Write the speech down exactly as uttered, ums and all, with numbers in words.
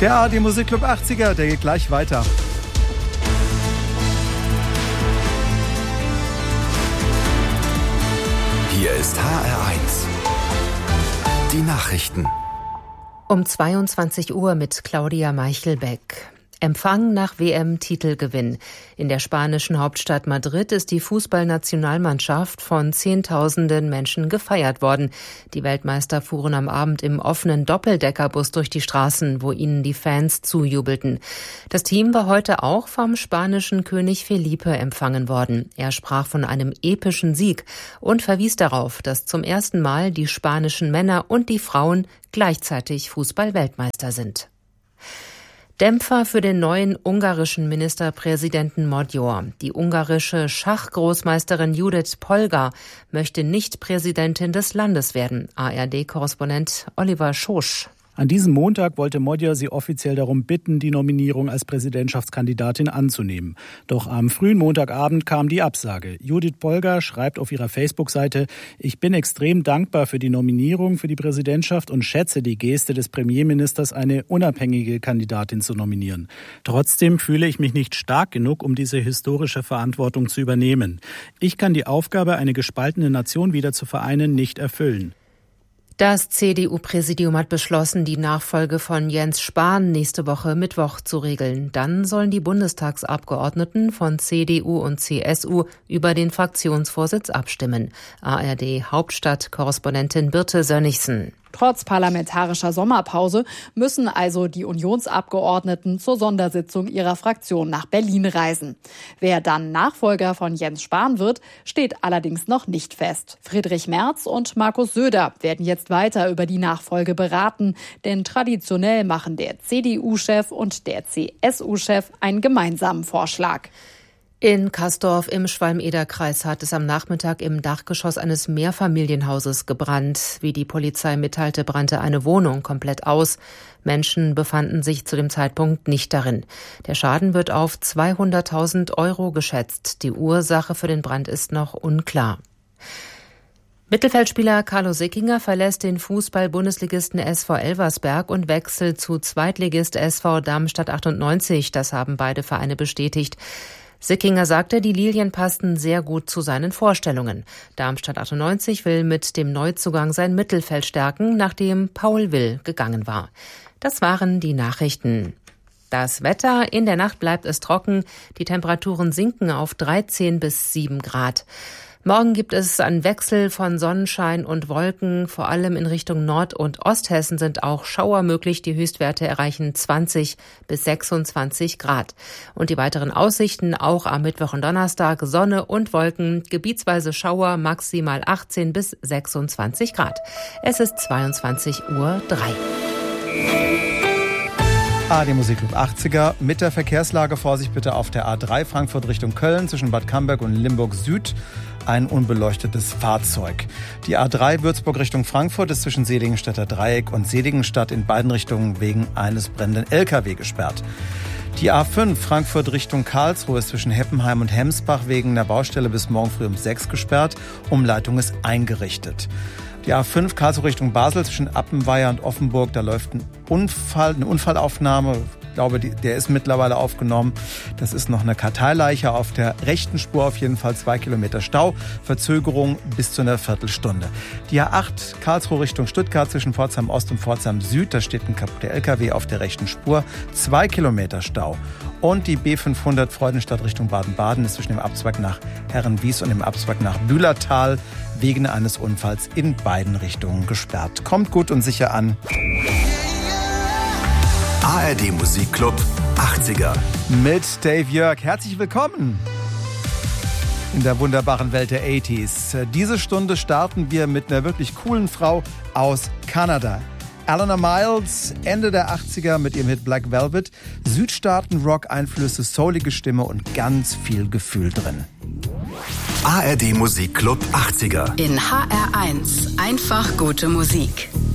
Der A R D Musikclub achtziger, der geht gleich weiter. Hier ist H R eins. Die Nachrichten. Um zweiundzwanzig Uhr mit Claudia Meichelbeck. Empfang nach W M-Titelgewinn. In der spanischen Hauptstadt Madrid ist die Fußballnationalmannschaft von Zehntausenden Menschen gefeiert worden. Die Weltmeister fuhren am Abend im offenen Doppeldeckerbus durch die Straßen, wo ihnen die Fans zujubelten. Das Team war heute auch vom spanischen König Felipe empfangen worden. Er sprach von einem epischen Sieg und verwies darauf, dass zum ersten Mal die spanischen Männer und die Frauen gleichzeitig Fußball-Weltmeister sind. Dämpfer für den neuen ungarischen Ministerpräsidenten Magyar. Die ungarische Schachgroßmeisterin Judith Polgar möchte nicht Präsidentin des Landes werden. A R D-Korrespondent Oliver Schosch. An diesem Montag wollte Magyar sie offiziell darum bitten, die Nominierung als Präsidentschaftskandidatin anzunehmen. Doch am frühen Montagabend kam die Absage. Judith Polgar schreibt auf ihrer Facebook-Seite: Ich bin extrem dankbar für die Nominierung für die Präsidentschaft und schätze die Geste des Premierministers, eine unabhängige Kandidatin zu nominieren. Trotzdem fühle ich mich nicht stark genug, um diese historische Verantwortung zu übernehmen. Ich kann die Aufgabe, eine gespaltene Nation wieder zu vereinen, nicht erfüllen. Das C D U-Präsidium hat beschlossen, die Nachfolge von Jens Spahn nächste Woche Mittwoch zu regeln. Dann sollen die Bundestagsabgeordneten von C D U und C S U über den Fraktionsvorsitz abstimmen. A R D-Hauptstadt-Korrespondentin Birte Sönnigsen. Trotz parlamentarischer Sommerpause müssen also die Unionsabgeordneten zur Sondersitzung ihrer Fraktion nach Berlin reisen. Wer dann Nachfolger von Jens Spahn wird, steht allerdings noch nicht fest. Friedrich Merz und Markus Söder werden jetzt weiter über die Nachfolge beraten, denn traditionell machen der C D U-Chef und der C S U-Chef einen gemeinsamen Vorschlag. In Kastorf im Schwalm-Eder-Kreis hat es am Nachmittag im Dachgeschoss eines Mehrfamilienhauses gebrannt. Wie die Polizei mitteilte, brannte eine Wohnung komplett aus. Menschen befanden sich zu dem Zeitpunkt nicht darin. Der Schaden wird auf zweihunderttausend Euro geschätzt. Die Ursache für den Brand ist noch unklar. Mittelfeldspieler Carlo Sickinger verlässt den Fußball-Bundesligisten S V Elversberg und wechselt zu Zweitligist S V Darmstadt achtundneunzig. Das haben beide Vereine bestätigt. Sickinger sagte, die Lilien passten sehr gut zu seinen Vorstellungen. Darmstadt achtundneunzig will mit dem Neuzugang sein Mittelfeld stärken, nachdem Paul Will gegangen war. Das waren die Nachrichten. Das Wetter: In der Nacht bleibt es trocken. Die Temperaturen sinken auf dreizehn bis sieben Grad. Morgen gibt es einen Wechsel von Sonnenschein und Wolken. Vor allem in Richtung Nord- und Osthessen sind auch Schauer möglich. Die Höchstwerte erreichen zwanzig bis sechsundzwanzig Grad. Und die weiteren Aussichten auch am Mittwoch und Donnerstag: Sonne und Wolken, gebietsweise Schauer, maximal achtzehn bis sechsundzwanzig Grad. Es ist zweiundzwanzig Uhr drei. A R D Musikclub achtziger mit der Verkehrslage. Vorsicht bitte auf der A drei Frankfurt Richtung Köln zwischen Bad Camberg und Limburg Süd. Ein unbeleuchtetes Fahrzeug. Die A drei Würzburg Richtung Frankfurt ist zwischen Seligenstädter Dreieck und Seligenstadt in beiden Richtungen wegen eines brennenden L K W gesperrt. Die A fünf Frankfurt Richtung Karlsruhe ist zwischen Heppenheim und Hemsbach wegen einer Baustelle bis morgen früh um sechs gesperrt. Umleitung ist eingerichtet. Die A fünf Karlsruhe Richtung Basel zwischen Appenweier und Offenburg, da läuft ein Unfall, eine Unfallaufnahme. Ich glaube, die, der ist mittlerweile aufgenommen. Das ist noch eine Karteileiche auf der rechten Spur, auf jeden Fall zwei Kilometer Stau. Verzögerung bis zu einer Viertelstunde. Die A acht Karlsruhe Richtung Stuttgart zwischen Pforzheim Ost und Pforzheim Süd, da steht ein kaputter L K W auf der rechten Spur. Zwei Kilometer Stau. Und die B fünfhundert Freudenstadt Richtung Baden-Baden ist zwischen dem Abzweig nach Herrenwies und dem Abzweig nach Bühlertal wegen eines Unfalls in beiden Richtungen gesperrt. Kommt gut und sicher an. A R D Musikclub achtziger mit Dave Jörg. Herzlich willkommen in der wunderbaren Welt der achtziger. Diese Stunde starten wir mit einer wirklich coolen Frau aus Kanada. Alana Miles, Ende der achtziger mit ihrem Hit Black Velvet. Südstaaten-Rock-Einflüsse, soulige Stimme und ganz viel Gefühl drin. A R D Musikclub achtziger. In H R eins. Einfach gute Musik.